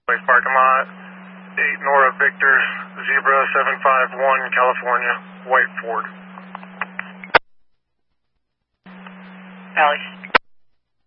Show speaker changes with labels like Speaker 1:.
Speaker 1: Place parking lot, 8 Nora Victor, Zebra 751, California, White Ford.
Speaker 2: Valley.